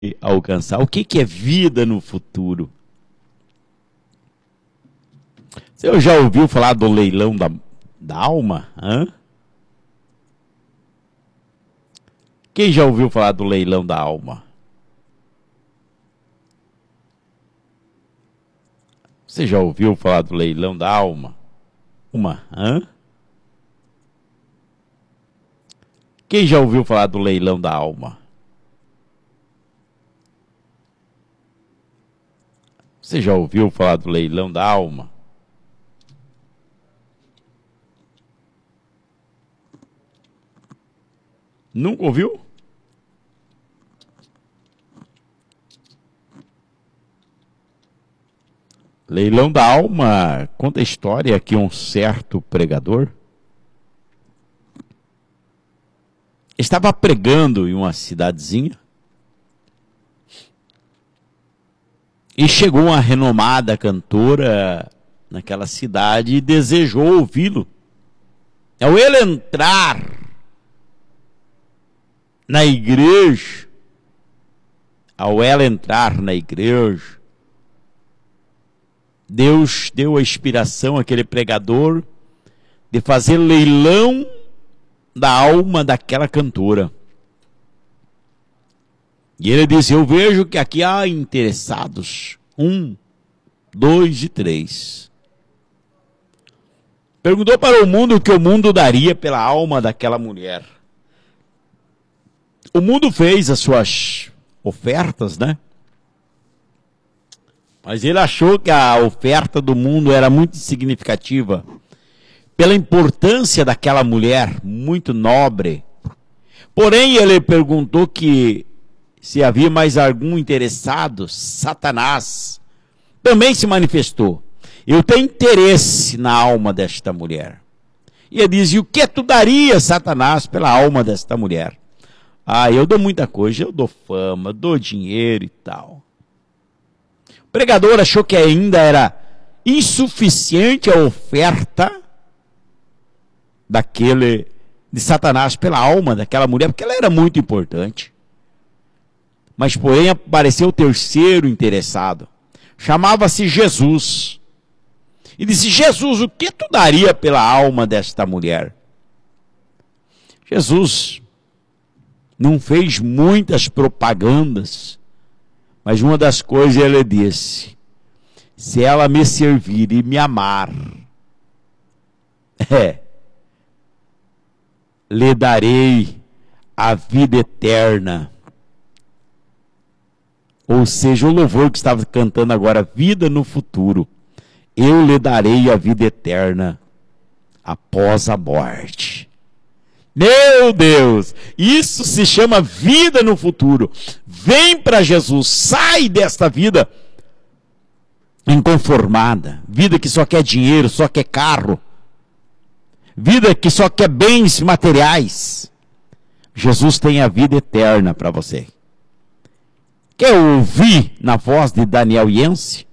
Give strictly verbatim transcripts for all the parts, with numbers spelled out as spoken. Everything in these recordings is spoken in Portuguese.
alcançar. O que, que é vida no futuro? Você já ouviu falar do leilão da, da alma? Hã? Quem já ouviu falar do leilão da alma? Você já ouviu falar do leilão da alma? Uma, hã? Quem já ouviu falar do leilão da alma? Você já ouviu falar do leilão da alma? Nunca ouviu? Leilão da alma conta a história que um certo pregador estava pregando em uma cidadezinha e chegou uma renomada cantora naquela cidade e desejou ouvi-lo. Ao ele entrar na igreja, ao ela entrar na igreja, Deus deu a inspiração àquele pregador de fazer leilão da alma daquela cantora. E ele disse: eu vejo que aqui há interessados, um, dois e três. Perguntou para o mundo o que o mundo daria pela alma daquela mulher. O mundo fez as suas ofertas, né? Mas ele achou que a oferta do mundo era muito significativa pela importância daquela mulher, muito nobre. Porém, ele perguntou que se havia mais algum interessado. Satanás também se manifestou. Eu tenho interesse na alma desta mulher. E ele diz: e o que tu daria, Satanás, pela alma desta mulher? Ah, eu dou muita coisa, eu dou fama, dou dinheiro e tal. O pregador achou que ainda era insuficiente a oferta daquele, de Satanás pela alma daquela mulher, porque ela era muito importante. Mas, porém, apareceu o terceiro interessado. Chamava-se Jesus. E disse: Jesus, o que tu daria pela alma desta mulher? Jesus não fez muitas propagandas, mas uma das coisas ele disse: se ela me servir e me amar, é, lhe darei a vida eterna. Ou seja, o louvor que estava cantando agora, vida no futuro. Eu lhe darei a vida eterna após a morte. Meu Deus, isso se chama vida no futuro. Vem para Jesus, sai desta vida inconformada, vida que só quer dinheiro, só quer carro, vida que só quer bens materiais. Jesus tem a vida eterna para você. Quer ouvir na voz de Daniel Yense?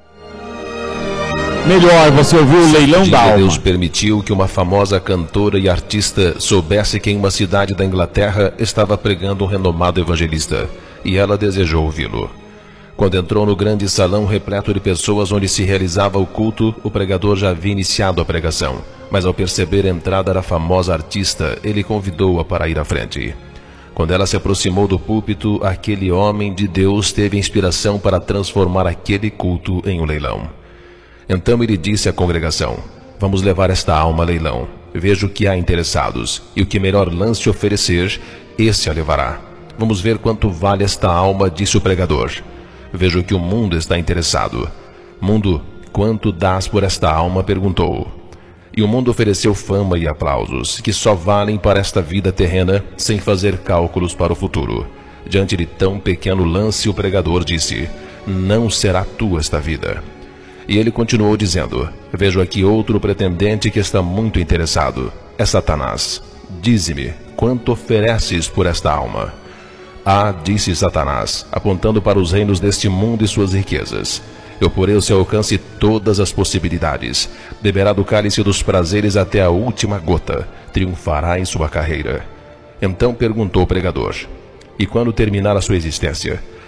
Melhor você ouvir o leilão da alma. Deus permitiu que uma famosa cantora e artista soubesse que em uma cidade da Inglaterra estava pregando um renomado evangelista, e ela desejou ouvi-lo. Quando entrou no grande salão repleto de pessoas onde se realizava o culto, o pregador já havia iniciado a pregação, mas ao perceber a entrada da famosa artista, ele convidou-a para ir à frente. Quando ela se aproximou do púlpito, aquele homem de Deus teve inspiração para transformar aquele culto em um leilão. Então ele disse à congregação: vamos levar esta alma a leilão. Vejo que há interessados, e o que melhor lance oferecer, esse a levará. Vamos ver quanto vale esta alma, disse o pregador. Vejo que o mundo está interessado. Mundo, quanto dás por esta alma? Perguntou. E o mundo ofereceu fama e aplausos, que só valem para esta vida terrena, sem fazer cálculos para o futuro. Diante de tão pequeno lance, o pregador disse: não será tua esta vida. E ele continuou dizendo: vejo aqui outro pretendente que está muito interessado. É Satanás. Dize-me, quanto ofereces por esta alma? Ah, disse Satanás, apontando para os reinos deste mundo e suas riquezas. Eu porei ao seu alcance todas as possibilidades. Beberá do cálice dos prazeres até a última gota. Triunfará em sua carreira. Então perguntou o pregador: e quando terminar a sua existência,